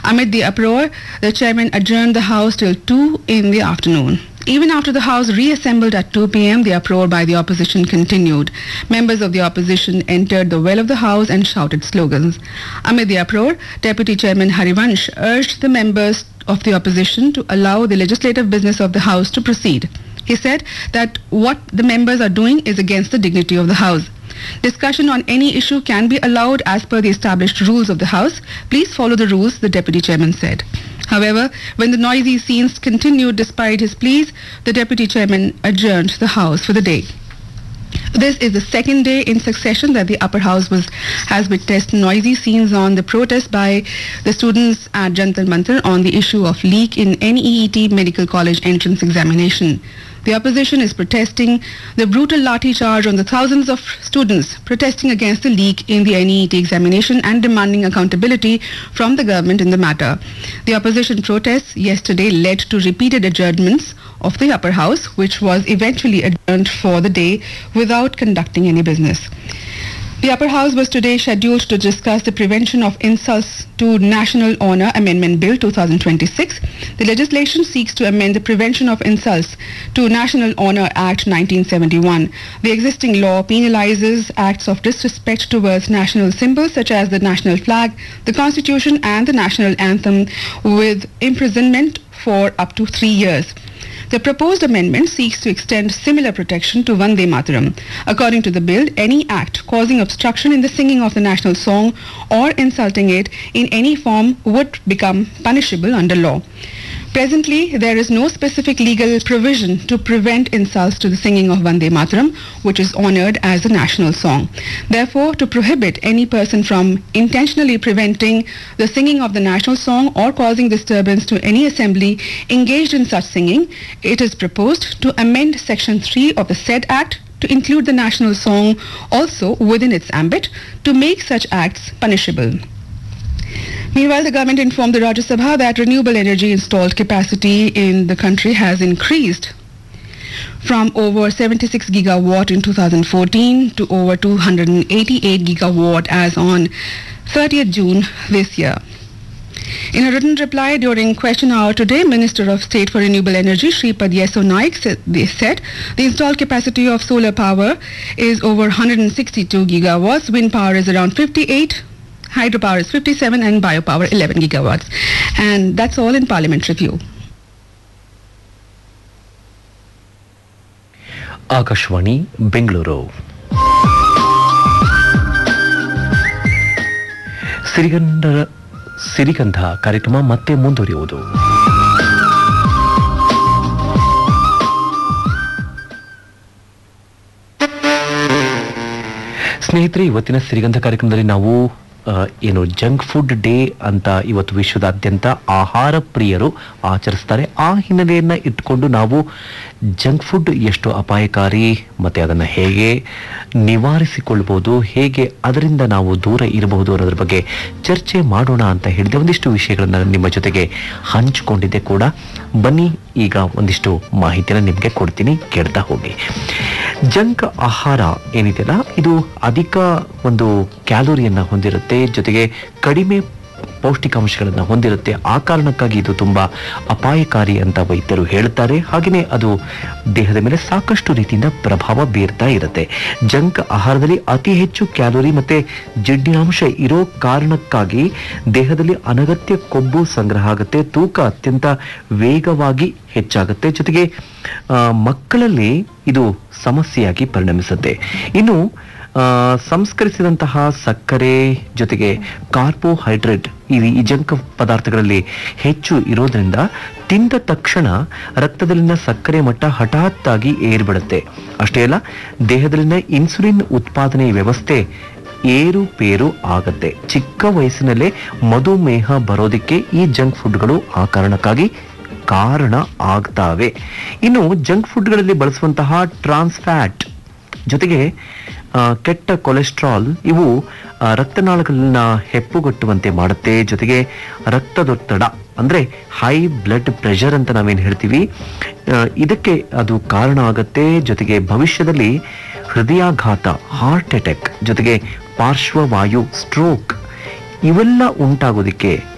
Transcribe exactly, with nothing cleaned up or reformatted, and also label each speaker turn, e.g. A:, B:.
A: Amid the uproar, the chairman adjourned the House till two in the afternoon. Even after the House reassembled at two p m, the uproar by the opposition continued. Members of the opposition entered the well of the House and shouted slogans. Amid the uproar, Deputy Chairman Harivansh urged the members of the opposition to allow the legislative business of the House to proceed. He said that what the members are doing is against the dignity of the House. Discussion on any issue can be allowed as per the established rules of the House. Please follow the rules, the Deputy Chairman said. However, when the noisy scenes continued despite his pleas, the Deputy Chairman adjourned the House for the day. This is the second day in succession that the upper house was has witnessed noisy scenes on the protest by the students at Jantar Mantar on the issue of leak in N E E T Medical College entrance examination. The opposition is protesting the brutal lathi charge on the thousands of students protesting against the leak in the N E E T examination and demanding accountability from the government in the matter. The opposition protests yesterday led to repeated adjournments of the upper house, which was eventually adjourned for the day without conducting any business. The upper house was today scheduled to discuss the Prevention of Insults to National Honour Amendment Bill two thousand twenty-six. The legislation seeks to amend the Prevention of Insults to National Honour Act nineteen seventy-one. The existing law penalizes acts of disrespect towards national symbols such as the national flag, the constitution and the national anthem with imprisonment for up to three years. The proposed amendment seeks to extend similar protection to Vande Mataram. According to the bill, any act causing obstruction in the singing of the national song or insulting it in any form would become punishable under law. Presently, there is no specific legal provision to prevent insults to the singing of Vande Mataram, which is honoured as a national song. Therefore, to prohibit any person from intentionally preventing the singing of the national song or causing disturbance to any assembly engaged in such singing, it is proposed to amend Section three of the said Act to include the national song also within its ambit to make such acts punishable. Meanwhile, the government informed the Rajya Sabha that renewable energy installed capacity in the country has increased from over seventy-six gigawatt in two thousand fourteen to over two hundred eighty-eight gigawatt as on thirtieth June this year. In a written reply during question hour today, Minister of State for Renewable Energy, Shripad Yeso Naik, said, they said the installed capacity of solar power is over one hundred sixty-two gigawatts, wind power is around fifty-eight, hydropower is fifty-seven and biopower eleven gigawatts. And that's all in Parliament Review.
B: Akashvani Bengaluru. Sirigandha Sirigandha ಕಾರ್ಯಕ್ರಮ ಮತ್ತೆ ಮುಂದುವರಿಯುವುದು. ಸ್ನೇಹಿತರೆ, ಇವತ್ತಿನ ಸಿರಿಗಂಧ ಕಾರ್ಯಕ್ರಮದಲ್ಲಿ ನಾವು ಏನು junk food day ಅಂತ ಇವತ್ತು ವಿಶ್ವದಾದ್ಯಂತ ಆಹಾರ ಪ್ರಿಯರು ಆಚರಿಸ್ತಾರೆ. ಆ ಹಿನ್ನೆಲೆಯನ್ನ ಇಟ್ಕೊಂಡು ನಾವು ಜಂಕ್ ಫುಡ್ ಎಷ್ಟು ಅಪಾಯಕಾರಿ ಮತ್ತೆ ಅದನ್ನ ಹೇಗೆ ನಿವಾರಿಸಿಕೊಳ್ಬಹುದು, ಹೇಗೆ ಅದರಿಂದ ನಾವು ದೂರ ಇರಬಹುದು ಅನ್ನೋದ್ರ ಬಗ್ಗೆ ಚರ್ಚೆ ಮಾಡೋಣ ಅಂತ ಹೇಳಿದೆ. ಒಂದಿಷ್ಟು ವಿಷಯಗಳನ್ನ ನಿಮ್ಮ ಜೊತೆಗೆ ಹಂಚಿಕೊಂಡಿದ್ದೆ ಕೂಡ. ಬನ್ನಿ ಈಗ ಒಂದಿಷ್ಟು ಮಾಹಿತಿನ ನಿಮಗೆ ಕೊಡ್ತೀನಿ, ಕೇಳ್ತಾ ಹೋಗಿ. ಜಂಕ್ ಆಹಾರ ಏನಿದೆಯಲ್ಲ, ಇದು ಅಧಿಕ ಒಂದು ಕ್ಯಾಲೋರಿಯನ್ನ ಹೊಂದಿರುತ್ತೆ, ಜೊತೆಗೆ ಕಡಿಮೆ ಪೌಷ್ಟಿಕಾಂಶಗಳನ್ನು ಹೊಂದಿರುತ್ತೆ. ಆ ಕಾರಣಕ್ಕಾಗಿ ಇದು ತುಂಬಾ ಅಪಾಯಕಾರಿ ಅಂತ ವೈದ್ಯರು ಹೇಳ್ತಾರೆ. ಹಾಗೆಯೇ ಅದು ದೇಹದ ಮೇಲೆ ಸಾಕಷ್ಟು ರೀತಿಯಿಂದ ಪ್ರಭಾವ ಬೀರ್ತಾ ಇರುತ್ತೆ. ಜಂಕ್ ಆಹಾರದಲ್ಲಿ ಅತಿ ಹೆಚ್ಚು ಕ್ಯಾಲೋರಿ ಮತ್ತೆ ಜಿಡ್ಡಿನಾಂಶ ಇರೋ ಕಾರಣಕ್ಕಾಗಿ ದೇಹದಲ್ಲಿ ಅನಗತ್ಯ ಕೊಬ್ಬು ಸಂಗ್ರಹ ಆಗುತ್ತೆ, ತೂಕ ಅತ್ಯಂತ ವೇಗವಾಗಿ ಹೆಚ್ಚಾಗುತ್ತೆ, ಜೊತೆಗೆ ಮಕ್ಕಳಲ್ಲಿ ಇದು ಸಮಸ್ಯೆಯಾಗಿ ಪರಿಣಮಿಸುತ್ತೆ. ಇನ್ನು ಸಂಸ್ಕರಿಸಿದಂತಹ ಸಕ್ಕರೆ ಜೊತೆಗೆ ಕಾರ್ಬೋಹೈಡ್ರೇಟ್ ಈ ಜಂಕ್ ಪದಾರ್ಥಗಳಲ್ಲಿ ಹೆಚ್ಚು ಇರೋದ್ರಿಂದ ತಿಂದ ತಕ್ಷಣ ರಕ್ತದಲ್ಲಿನ ಸಕ್ಕರೆ ಮಟ್ಟ ಹಠಾತ್ ಆಗಿ ಏರ್ಬಿಡುತ್ತೆ. ಅಷ್ಟೇ ಅಲ್ಲ, ದೇಹದಲ್ಲಿನ ಇನ್ಸುಲಿನ್ ಉತ್ಪಾದನೆ ವ್ಯವಸ್ಥೆ ಏರುಪೇರು ಆಗತ್ತೆ. ಚಿಕ್ಕ ವಯಸ್ಸಿನಲ್ಲೇ ಮಧುಮೇಹ ಬರೋದಕ್ಕೆ ಈ ಜಂಕ್ ಫುಡ್ಗಳು ಆ ಕಾರಣಕ್ಕಾಗಿ ಕಾರಣ ಆಗ್ತಾವೆ. ಇನ್ನು ಜಂಕ್ ಫುಡ್ಗಳಲ್ಲಿ ಬಳಸುವಂತಹ ಟ್ರಾನ್ಸ್ ಫ್ಯಾಟ್ ಜೊತೆಗೆ ಕೆಟ್ಟ ಕೊಲೆಸ್ಟ್ರಾಲ್ ಇವು ರಕ್ತನಾಳಗಳನ್ನ ಹೆಪ್ಪುಗಟ್ಟುವಂತೆ ಮಾಡುತ್ತೆ. ಜೊತೆಗೆ ರಕ್ತದೊತ್ತಡ ಅಂದ್ರೆ ಹೈ ಬ್ಲಡ್ ಪ್ರೆಷರ್ ಅಂತ ನಾವೇನು ಹೇಳ್ತೀವಿ, ಇದಕ್ಕೆ ಅದು ಕಾರಣ ಆಗತ್ತೆ. ಜೊತೆಗೆ ಭವಿಷ್ಯದಲ್ಲಿ ಹೃದಯಾಘಾತ, ಹಾರ್ಟ್ ಅಟ್ಯಾಕ್, ಜೊತೆಗೆ ಪಾರ್ಶ್ವವಾಯು, ಸ್ಟ್ರೋಕ್ ಇವೆಲ್ಲ ಉಂಟಾಗೋದಕ್ಕೆ